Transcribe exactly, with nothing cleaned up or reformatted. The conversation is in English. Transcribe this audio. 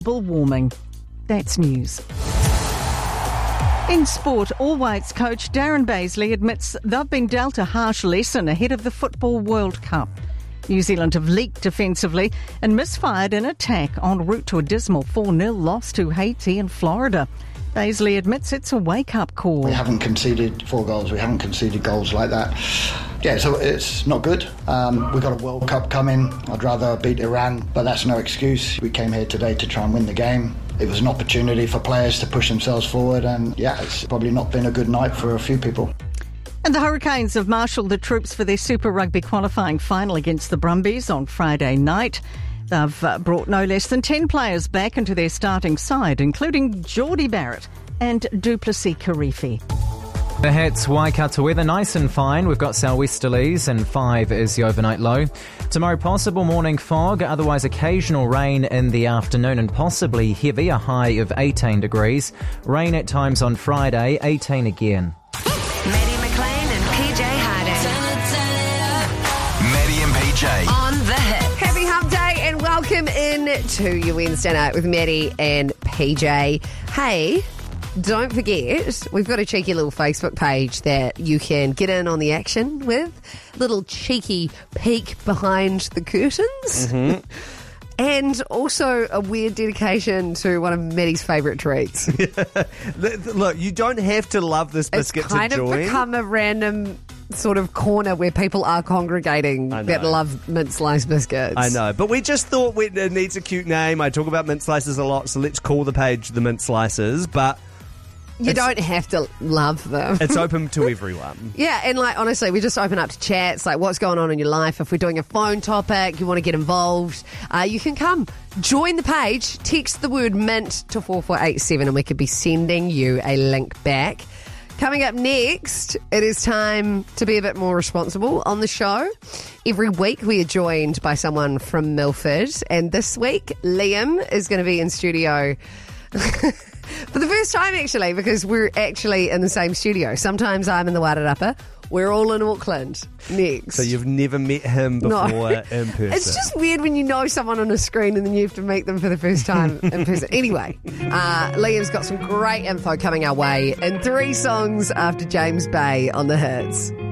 global warming. That's news. In sport, All Whites coach Darren Bazley admits they've been dealt a harsh lesson ahead of the Football World Cup. New Zealand have leaked defensively and misfired in attack en route to a dismal four nil loss to Haiti in Florida. Bazley admits it's a wake-up call. We haven't conceded four goals. We haven't conceded goals like that. Yeah, so it's not good. Um, we've got a World Cup coming. I'd rather beat Iran, but that's no excuse. We came here today to try and win the game. It was an opportunity for players to push themselves forward, and yeah, it's probably not been a good night for a few people. And the Hurricanes have marshalled the troops for their Super Rugby qualifying final against the Brumbies on Friday night. They've uh, brought no less than ten players back into their starting side, including Geordie Barrett and Duplessis Kirifi. The Hits Waikato weather, nice and fine. We've got sou'westerlies and five is the overnight low. Tomorrow, possible morning fog, otherwise occasional rain in the afternoon and possibly heavy, a high of eighteen degrees. Rain at times on Friday, eighteen again. Maddie McLean and P J Harding. Maddie and P J. On the Hit. Happy Hump Day and welcome in to your Wednesday night with Maddie and P J. Hey, don't forget, we've got a cheeky little Facebook page that you can get in on the action with. Little cheeky peek behind the curtains. Mm-hmm. And also a weird dedication to one of Maddie's favourite treats. Look, you don't have to love this biscuit it's kind to join. Of become a random sort of corner where people are congregating that love mint slice biscuits. I know, but we just thought we, it needs a cute name. I talk about mint slices a lot, so let's call the page the Mint Slices, but you don't have to love them. It's open to everyone. Yeah, and like honestly, we just open up to chats, like what's going on in your life. If we're doing a phone topic, you want to get involved, uh, you can come. Join the page, text the word mint to four four eight seven and we could be sending you a link back. Coming up next, it is time to be a bit more responsible on the show. Every week we are joined by someone from Milford, and this week Liam is going to be in studio for the first time, actually, because we're actually in the same studio. Sometimes I'm in the Wairarapa. We're all in Auckland next. So you've never met him before No. in person. It's just weird when you know someone on a screen and then you have to meet them for the first time in person. Anyway, uh, Liam's got some great info coming our way in three songs after James Bay on the Hits.